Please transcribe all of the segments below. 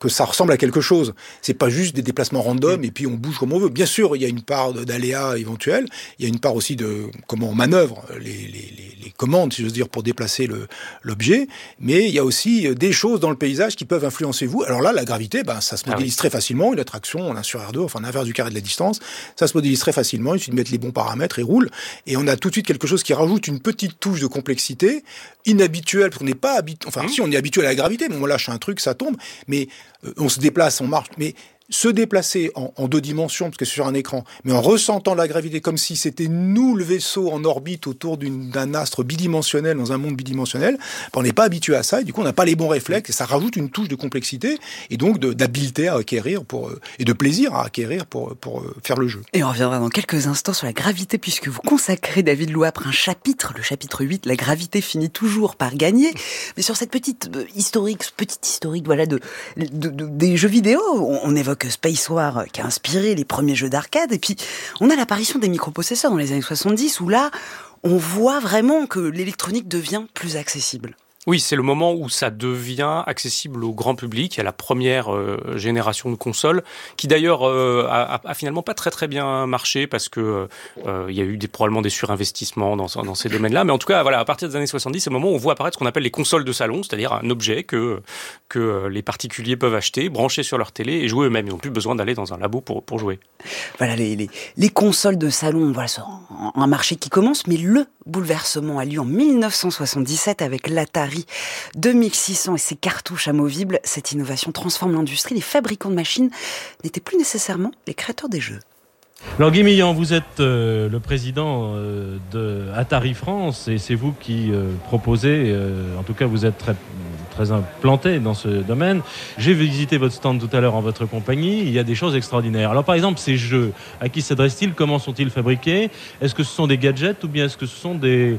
que ça ressemble à quelque chose. C'est pas juste des déplacements random et puis on bouge comme on veut. Bien sûr, il y a une part d'aléa éventuelle, il y a une part aussi de comment on manœuvre les commandes, si j'ose dire, pour déplacer l'objet, mais il y a aussi des choses dans le paysage qui peuvent influencer vous. Alors là, la gravité, ça se modélise très facilement, une attraction, on a sur R2, enfin l'inverse du carré de la distance, ça se modélise très facilement, il suffit de mettre les bons paramètres et roule, et on a tout de suite quelque chose qui rajoute une petite touche de complexité, inhabituelle, parce qu'on n'est pas habitué, enfin si on est habitué à la gravité, mais on lâche un truc, ça tombe, mais on se déplace, on marche, mais se déplacer en 2 dimensions, parce que c'est sur un écran, mais en ressentant la gravité comme si c'était nous le vaisseau en orbite autour d'un astre bidimensionnel, dans un monde bidimensionnel, on n'est pas habitué à ça, et du coup on n'a pas les bons réflexes, et ça rajoute une touche de complexité, et donc d'habileté à acquérir, et de plaisir à acquérir pour faire le jeu. Et on reviendra dans quelques instants sur la gravité, puisque vous consacrez, David Louapre, un chapitre, le chapitre 8, la gravité finit toujours par gagner, mais sur cette petite historique, voilà, des jeux vidéo, on évoque Space War qui a inspiré les premiers jeux d'arcade, et puis on a l'apparition des microprocesseurs dans les années 70 où là on voit vraiment que l'électronique devient plus accessible. Oui, c'est le moment où ça devient accessible au grand public. Il y a la première génération de consoles qui d'ailleurs a finalement pas très très bien marché parce que il y a eu probablement des surinvestissements dans ces domaines-là. Mais en tout cas, voilà, à partir des années 70, c'est le moment où on voit apparaître ce qu'on appelle les consoles de salon, c'est-à-dire un objet que les particuliers peuvent acheter, brancher sur leur télé et jouer eux-mêmes. Ils n'ont plus besoin d'aller dans un labo pour jouer. Voilà, les consoles de salon, voilà, c'est un marché qui commence, mais le bouleversement a lieu en 1977 avec l'Atari 2600 et ses cartouches amovibles. Cette innovation transforme l'industrie. Les fabricants de machines n'étaient plus nécessairement les créateurs des jeux. Alors Guy Millan, vous êtes le président de Atari France et c'est vous qui proposez, en tout cas vous êtes très implanté dans ce domaine. J'ai visité votre stand tout à l'heure en votre compagnie, il y a des choses extraordinaires. Alors par exemple, ces jeux, à qui s'adressent-ils? Comment sont-ils fabriqués? Est-ce que ce sont des gadgets ou bien est-ce que ce sont des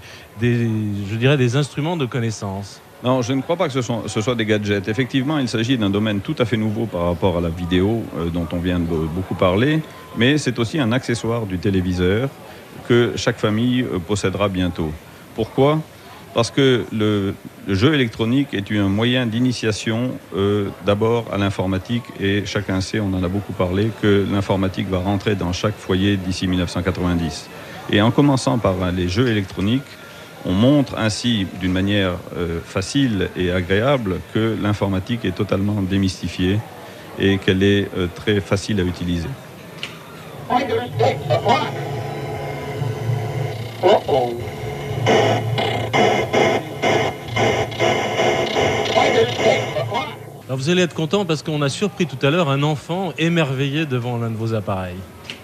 instruments de connaissance? Non, je ne crois pas que ce soit des gadgets. Effectivement, il s'agit d'un domaine tout à fait nouveau par rapport à la vidéo dont on vient de beaucoup parler, mais c'est aussi un accessoire du téléviseur que chaque famille possédera bientôt. Pourquoi ? Parce que le jeu électronique est un moyen d'initiation d'abord à l'informatique et chacun sait, on en a beaucoup parlé, que l'informatique va rentrer dans chaque foyer d'ici 1990. Et en commençant par les jeux électroniques, on montre ainsi d'une manière facile et agréable que l'informatique est totalement démystifiée et qu'elle est très facile à utiliser. Alors vous allez être content parce qu'on a surpris tout à l'heure un enfant émerveillé devant l'un de vos appareils.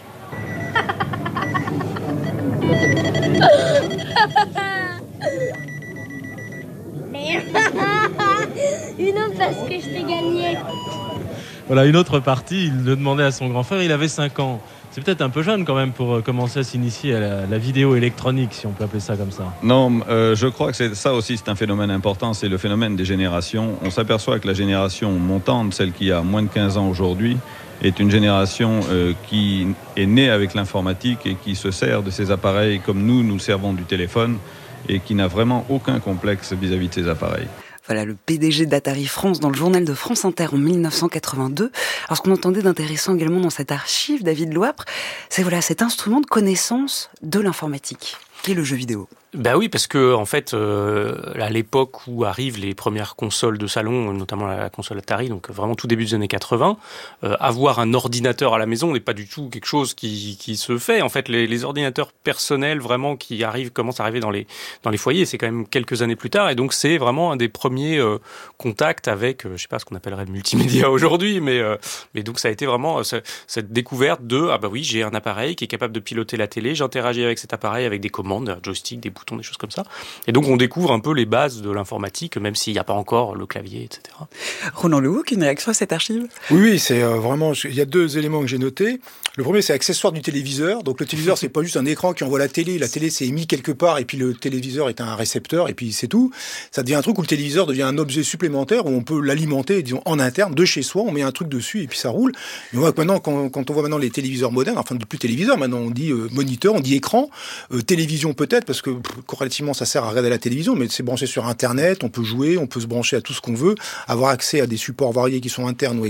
Une autre parce que je t'ai gagné. Voilà, une autre partie, il le demandait à son grand frère, il avait 5 ans. C'est peut-être un peu jeune quand même pour commencer à s'initier à la vidéo électronique, si on peut appeler ça comme ça. Non, je crois que ça aussi c'est un phénomène important, c'est le phénomène des générations. On s'aperçoit que la génération montante, celle qui a moins de 15 ans aujourd'hui, est une génération qui est née avec l'informatique et qui se sert de ces appareils comme nous servons du téléphone et qui n'a vraiment aucun complexe vis-à-vis de ces appareils. Voilà, le PDG d'Atari France dans le journal de France Inter en 1982. Alors, ce qu'on entendait d'intéressant également dans cette archive, David Louapre, c'est voilà, cet instrument de connaissance de l'informatique, qui est le jeu vidéo. Ben oui, parce que en fait, à l'époque où arrivent les premières consoles de salon, notamment la console Atari, donc vraiment tout début des années 80, avoir un ordinateur à la maison n'est pas du tout quelque chose qui se fait. En fait, les ordinateurs personnels vraiment qui commencent à arriver dans les foyers, c'est quand même quelques années plus tard, et donc c'est vraiment un des premiers contacts avec, je sais pas ce qu'on appellerait le multimédia aujourd'hui, mais donc ça a été vraiment cette découverte de ah bah oui, j'ai un appareil qui est capable de piloter la télé, j'interagis avec cet appareil avec des commandes, un joystick, des boutons, des choses comme ça. Et donc on découvre un peu les bases de l'informatique, même s'il n'y a pas encore le clavier, etc. Roland Lehoucq, une réaction à cette archive? Oui, c'est vraiment... Il y a 2 éléments que j'ai notés. Le premier, c'est accessoire du téléviseur. Donc le téléviseur, c'est pas juste un écran qui envoie la télé. La télé, c'est émis quelque part, et puis le téléviseur est un récepteur, et puis c'est tout. Ça devient un truc où le téléviseur devient un objet supplémentaire, où on peut l'alimenter, disons, en interne, de chez soi, on met un truc dessus, et puis ça roule. Et on voit que maintenant, quand on voit maintenant les téléviseurs modernes, enfin, plus téléviseur, maintenant on dit moniteur, on dit écran, télévision peut-être, parce que corrélativement, ça sert à regarder la télévision, mais c'est branché sur Internet, on peut jouer, on peut se brancher à tout ce qu'on veut, avoir accès à des supports variés qui sont internes ou